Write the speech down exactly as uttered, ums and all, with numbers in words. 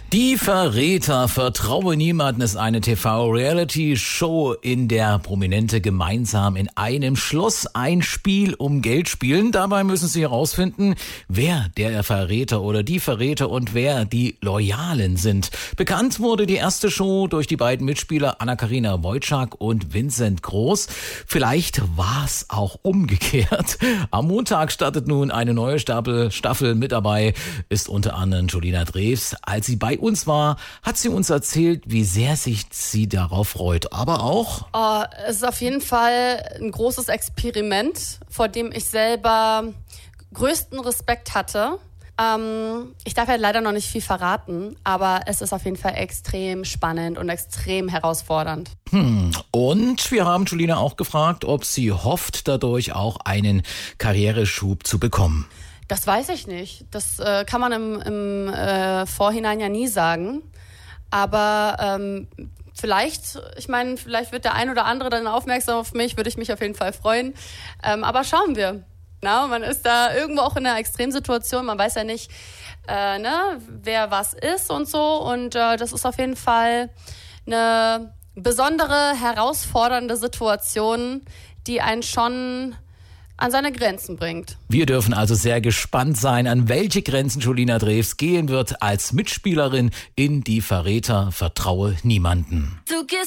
Die Verräter, vertraue niemanden ist eine T V-Reality-Show, in der Prominente gemeinsam in einem Schloss ein Spiel um Geld spielen. Dabei müssen sie herausfinden, wer der Verräter oder die Verräter und wer die Loyalen sind. Bekannt wurde die erste Show durch die beiden Mitspieler Anna-Karina Wojcik und Vincent Groß. Vielleicht war es auch umgekehrt. Am Montag startet nun eine neue Staffel. Staffel mit dabei ist unter anderem Julina Drews. Als sie bei uns war, hat sie uns erzählt, wie sehr sich sie darauf freut. Aber auch... Oh, es ist auf jeden Fall ein großes Experiment, vor dem ich selber größten Respekt hatte. Ähm, ich darf ja leider noch nicht viel verraten, aber es ist auf jeden Fall extrem spannend und extrem herausfordernd. Hm. Und wir haben Julina auch gefragt, ob sie hofft, dadurch auch einen Karriereschub zu bekommen. Das weiß ich nicht. Das äh, kann man im, im äh, Vorhinein ja nie sagen. Aber ähm, vielleicht, ich meine, vielleicht wird der ein oder andere dann aufmerksam auf mich, würde ich mich auf jeden Fall freuen. Ähm, aber schauen wir. Na, man ist da irgendwo auch in einer Extremsituation. Man weiß ja nicht, äh, ne, wer was ist und so. Und äh, das ist auf jeden Fall eine besondere, herausfordernde Situation, die einen schon an seine Grenzen bringt. Wir dürfen also sehr gespannt sein, an welche Grenzen Julina Drews gehen wird als Mitspielerin in Die Verräter, vertraue niemanden. Du gehst